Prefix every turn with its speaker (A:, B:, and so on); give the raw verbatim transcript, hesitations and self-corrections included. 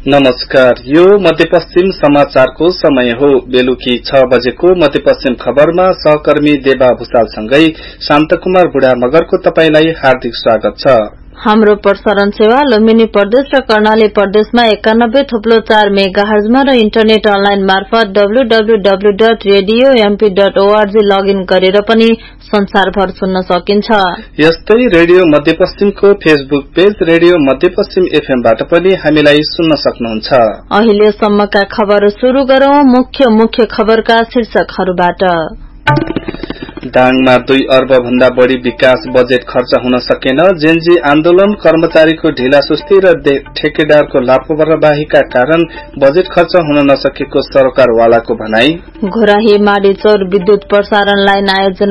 A: नमस्कार, यो मध्यपश्चिम समाचारको समय हो। बेलुकी छ बजेको मध्यपश्चिम खबरमा सहकर्मी देवा भूषालसँगै शान्तकुमार बुढा मगरको तपाईलाई हार्दिक स्वागत छ।
B: हाम्रो प्रसारण सेवा लुम्बिनी प्रदेश र कर्णाली प्रदेशमा एकानब्बे थुप्लो चार मेगाहर्जमा र इन्टरनेट अनलाइन मार्फत W W W dot radio MP dot ORG login गरेर पनि संसारभर सुन्न सकिन्छ।
A: यस्तै रेडियो मध्यपश्चिमको फेसबुक पेज रेडियो मध्यपश्चिम एफएमबाट पनि हामीलाई सुन्न सक्नुहुन्छ।
B: अहिलेसम्मका खबर सुरु गरौं मुख्य मुख्य खबरका शीर्षकहरूबाट।
A: दाङमा दुई अर्ब भन्दा बढ़ी विकास बजेट खर्च हुन सकेन। जेनजी आन्दोलन, कर्मचारीको ढिलासुस्ती र ठेकेदारको लापरवाहीका कारण बजेट खर्च हुन नसकेको सरकारवालाको भनाई।
B: घोराही माडीचौर विद्युत प्रसारण लाइन आयोजना